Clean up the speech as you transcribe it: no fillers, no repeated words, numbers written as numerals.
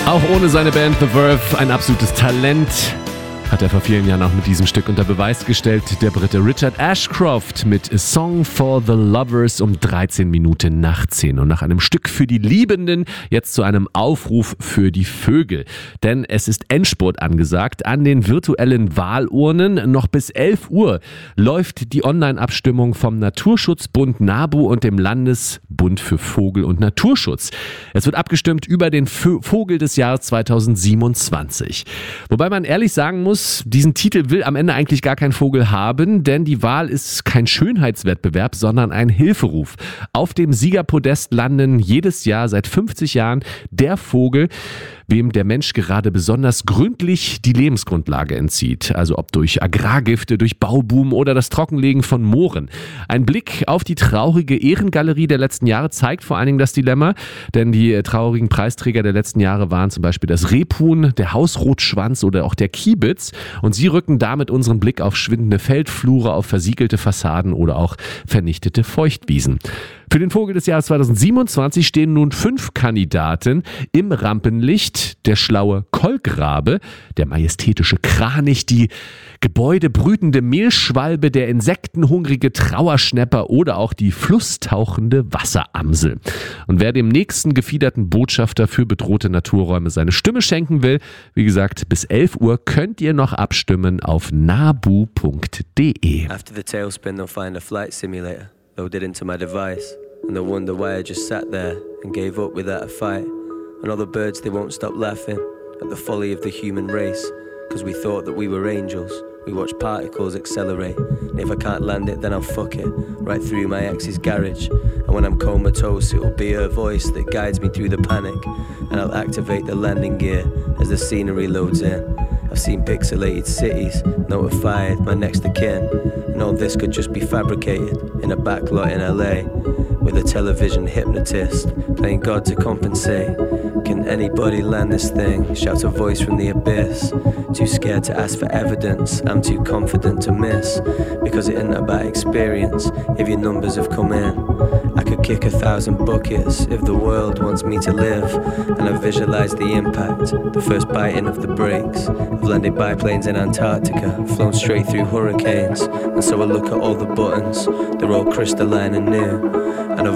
Auch ohne seine Band The Verve ein absolutes Talent. Hat er vor vielen Jahren auch mit diesem Stück unter Beweis gestellt. Der Brite Richard Ashcroft mit A Song for the Lovers um 13 Minuten nach 10. Und nach einem Stück für die Liebenden jetzt zu einem Aufruf für die Vögel. Denn es ist Endspurt angesagt an den virtuellen Wahlurnen. Noch bis 11 Uhr läuft die Online-Abstimmung vom Naturschutzbund NABU und dem Landesbund für Vogel- und Naturschutz. Es wird abgestimmt über den Vogel des Jahres 2027. Wobei man ehrlich sagen muss, diesen Titel will am Ende eigentlich gar kein Vogel haben, denn die Wahl ist kein Schönheitswettbewerb, sondern ein Hilferuf. Auf dem Siegerpodest landen jedes Jahr seit 50 Jahren der Vogel, wem der Mensch gerade besonders gründlich die Lebensgrundlage entzieht. Also ob durch Agrargifte, durch Bauboom oder das Trockenlegen von Mooren. Ein Blick auf die traurige Ehrengalerie der letzten Jahre zeigt vor allen Dingen das Dilemma, denn die traurigen Preisträger der letzten Jahre waren zum Beispiel das Rebhuhn, der Hausrotschwanz oder auch der Kiebitz. Und sie rücken damit unseren Blick auf schwindende Feldflure, auf versiegelte Fassaden oder auch vernichtete Feuchtwiesen. Für den Vogel des Jahres 2027 stehen nun 5 Kandidaten im Rampenlicht: der schlaue Kolkrabe, der majestätische Kranich, die gebäudebrütende Mehlschwalbe, der insektenhungrige Trauerschnäpper oder auch die flusstauchende Wasseramsel. Und wer dem nächsten gefiederten Botschafter für bedrohte Naturräume seine Stimme schenken will, wie gesagt, bis 11 Uhr könnt ihr noch abstimmen auf nabu.de. After the tailspin, they'll find a flight simulator loaded into my device, and they'll wonder why I just sat there and gave up without a fight. And all the birds, they won't stop laughing at the folly of the human race, cause we thought that we were angels. We watch particles accelerate, and if I can't land it, then I'll fuck it right through my ex's garage. And when I'm comatose, it'll be her voice that guides me through the panic, and I'll activate the landing gear as the scenery loads in. I've seen pixelated cities, notified my next of kin, and all this could just be fabricated in a backlot in LA, with a television hypnotist playing God to compensate. Can anybody land this thing? Shouts a voice from the abyss. Too scared to ask for evidence, I'm too confident to miss, because it isn't about experience if your numbers have come in. I could kick 1,000 buckets if the world wants me to live, and I visualize the impact, the first biting of the brakes. I've landed biplanes in Antarctica, flown straight through hurricanes, and so I look at all the buttons, they're all crystalline and new, and I've